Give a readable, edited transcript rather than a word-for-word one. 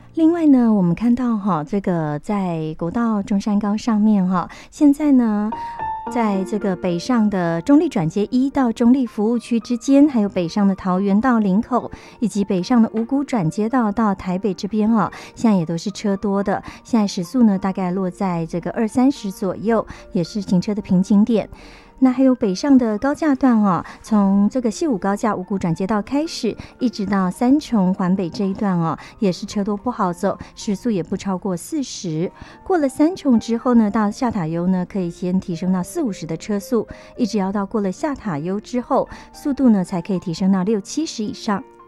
另外呢，我们看到这个在国道中山高上面现在呢，在这个北上的中立转接1到中立服务区之间，还有北上的桃园到林口，以及北上的五股转接道到台北这边现在也都是车多的。现在时速呢，大概落在这个20-30左右，也是行车的瓶颈点。那还有北上的高架段从这个西武高架五股转接道开始，一直到三重环北这一段也是车多不好走，时速也不超过40。过了三重之后呢，到下塔悠呢，可以先提升到40-50的车速，一直要到过了下塔悠之后，速度呢才可以提升到60-70以上。